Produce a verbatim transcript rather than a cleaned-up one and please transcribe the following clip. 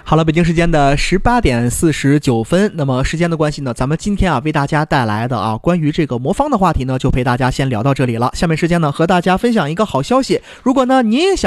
好了，北京时间的十八点四十九分，那么时间的关系呢，咱们今天啊为大家带来的啊关于这个魔方的话题呢，就陪大家先聊到这里了。下面时间呢，和大家分享一个好消息，如果呢您也想